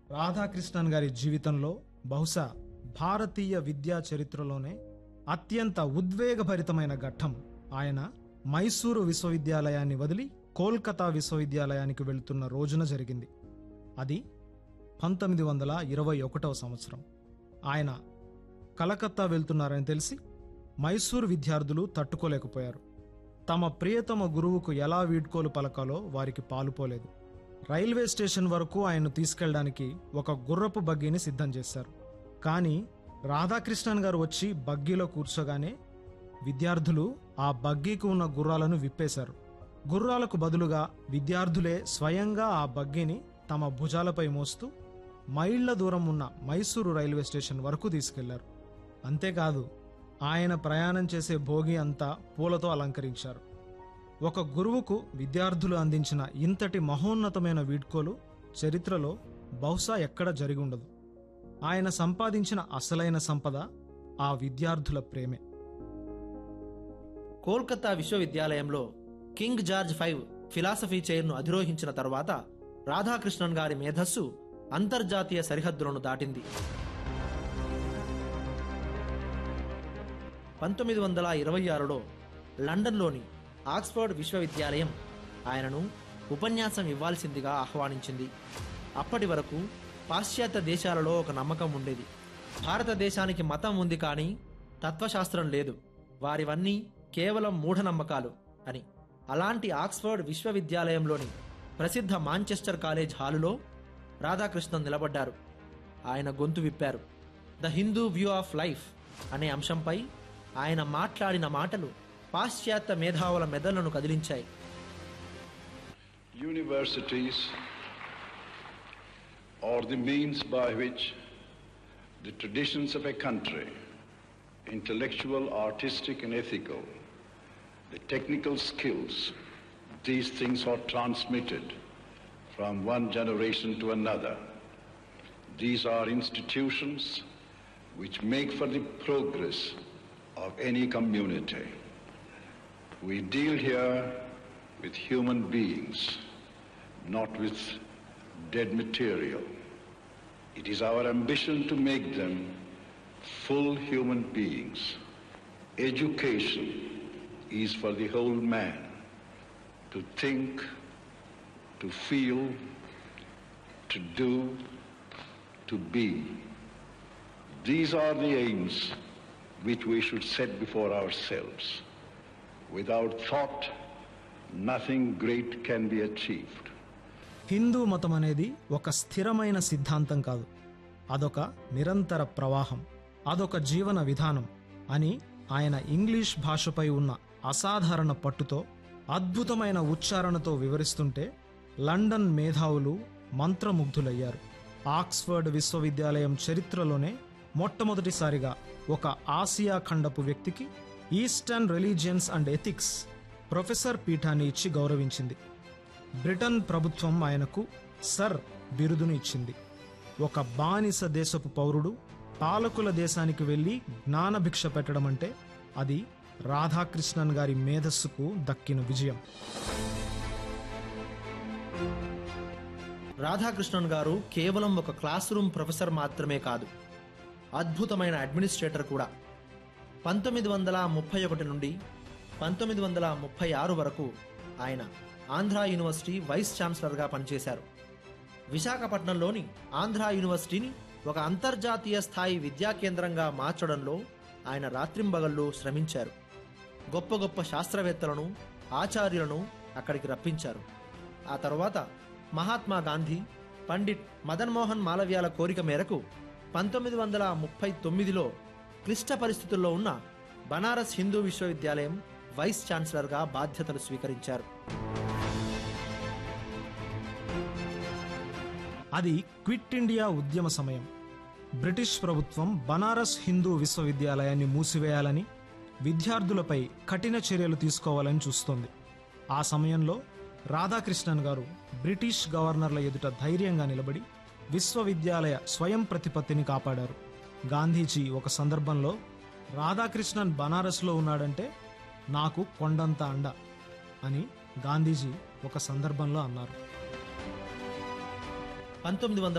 రాధాకృష్ణన్ గారి జీవితంలో బహుశా భారతీయ విద్యా చరిత్రలోనే అత్యంత ఉద్వేగభరితమైన ఘట్టం ఆయన మైసూరు విశ్వవిద్యాలయాన్ని వదిలి కోల్కతా విశ్వవిద్యాలయానికి వెళుతున్న రోజున జరిగింది. అది 1921వ సంవత్సరం. ఆయన కలకత్తా వెళ్తున్నారని తెలిసి మైసూరు విద్యార్థులు తట్టుకోలేకపోయారు. తమ ప్రియతమ గురువుకు ఎలా వీడ్కోలు పలకాలో వారికి పాలుపోలేదు. రైల్వే స్టేషన్ వరకు ఆయన్ను తీసుకెళ్లడానికి ఒక గుర్రపు బగ్గీని సిద్ధం చేశారు. కానీ రాధాకృష్ణన్ గారు వచ్చి బగ్గీలో కూర్చోగానే విద్యార్థులు ఆ బగ్గీకి ఉన్న గుర్రాలను విప్పేశారు. గుర్రాలకు బదులుగా విద్యార్థులే స్వయంగా ఆ బగ్గీని తమ భుజాలపై మోస్తూ మైళ్ల దూరం ఉన్న మైసూరు రైల్వే స్టేషన్ వరకు తీసుకెళ్లారు. అంతేకాదు, ఆయన ప్రయాణం చేసే భోగి అంతా పూలతో అలంకరించారు. ఒక గురువుకు విద్యార్థులు అందించిన ఇంతటి మహోన్నతమైన వీడ్కోలు చరిత్రలో బహుశా ఎక్కడ జరిగి ఉండదు. ఆయన సంపాదించిన అసలైన సంపద ఆ విద్యార్థుల ప్రేమే. కోల్కతా విశ్వవిద్యాలయంలో కింగ్ జార్జ్ V ఫిలాసఫీ చైర్ను అధిరోహించిన తరువాత రాధాకృష్ణన్ గారి మేధస్సు అంతర్జాతీయ సరిహద్దులను దాటింది. 1926లో లండన్లోని ఆక్స్ఫర్డ్ విశ్వవిద్యాలయం ఆయనను ఉపన్యాసం ఇవ్వాల్సిందిగా ఆహ్వానించింది. అప్పటి వరకు పాశ్చాత్య దేశాలలో ఒక నమ్మకం ఉండేది, భారతదేశానికి మతం ఉంది కానీ తత్వశాస్త్రం లేదు, వారివన్నీ కేవలం మూఢనమ్మకాలు అని. అలాంటి ఆక్స్ఫర్డ్ విశ్వవిద్యాలయంలోని ప్రసిద్ధ మాంచెస్టర్ కాలేజ్ హాలులో రాధాకృష్ణన్ నిలబడ్డారు. ఆయన గొంతు విప్పారు. The Hindu view of life అనే అంశంపై ఆయన మాట్లాడిన మాటలు పాశ్చాత్య మేధావుల మెదళ్లను కదిలించాయి. Universities are the means by which the traditions of a country, intellectual, artistic and ethical, the technical skills, these things are transmitted from one generation to another. These are institutions which make for the progress of any community. We deal here with human beings, not with dead material. It is our ambition to make them full human beings. Education is for the whole man, to think, to feel, to do, to be. These are the aims which we should set before ourselves. Without thought, nothing great can be achieved. Hindu మతం అనేది ఒక స్థిరమైన సిద్ధాంతం కాదు, అదొక నిరంతర ప్రవాహం, అదొక జీవన విధానం అని ఆయన ఇంగ్లీష్ భాషపై ఉన్న అసాధారణ పట్టుతో అద్భుతమైన ఉచ్చారణతో వివరిస్తుంటే లండన్ మేధావులు మంత్రముగ్ధులయ్యారు. ఆక్స్ఫర్డ్ విశ్వవిద్యాలయం చరిత్రలోనే మొట్టమొదటిసారిగా ఒక ఆసియా ఖండపు వ్యక్తికి eastern religions and ethics professor పీఠాన్ని ఇచ్చి గౌరవించింది. బ్రిటన్ ప్రభుత్వం ఆయనకు సర్ బిరుదును ఇచ్చింది. ఒక బానిస దేశపు పౌరుడు పాలకుల దేశానికి వెళ్లి జ్ఞానభిక్ష పెట్టడం అంటే అది రాధాకృష్ణన్ గారి మేధస్సుకు దక్కిన విజయం. రాధాకృష్ణన్ గారు కేవలం ఒక క్లాస్ రూమ్ ప్రొఫెసర్ మాత్రమే కాదు, అద్భుతమైన అడ్మినిస్ట్రేటర్ కూడా. 1931 నుండి 1936 వరకు ఆయన ఆంధ్రా యూనివర్సిటీ వైస్ ఛాన్సలర్గా పనిచేశారు. విశాఖపట్నంలోని ఆంధ్రా యూనివర్సిటీని ఒక అంతర్జాతీయ స్థాయి విద్యా కేంద్రంగా మార్చడంలో ఆయన రాత్రింబగళ్ళు శ్రమించారు. గొప్ప గొప్ప శాస్త్రవేత్తలను, ఆచార్యులను అక్కడికి రప్పించారు. ఆ తర్వాత మహాత్మా గాంధీ, పండిట్ మదన్ మోహన్ మాలవ్యాల కోరిక మేరకు 1939లో క్లిష్ట పరిస్థితుల్లో ఉన్న బనారస్ హిందూ విశ్వవిద్యాలయం వైస్ ఛాన్సలర్గా బాధ్యతలు స్వీకరించారు. అది క్విట్ ఇండియా ఉద్యమ సమయం. బ్రిటిష్ ప్రభుత్వం బనారస్ హిందూ విశ్వవిద్యాలయాన్ని మూసివేయాలని, విద్యార్థులపై కఠిన చర్యలు తీసుకోవాలని చూస్తోంది. ఆ సమయంలో రాధాకృష్ణన్ గారు బ్రిటిష్ గవర్నర్ల ఎదుట ధైర్యంగా నిలబడి విశ్వవిద్యాలయ స్వయం ప్రతిపత్తిని కాపాడారు. గాంధీజీ ఒక సందర్భంలో రాధాకృష్ణన్ బనారస్లో ఉన్నాడంటే నాకు కొండంత అండ అని గాంధీజీ ఒక సందర్భంలో అన్నారు. 19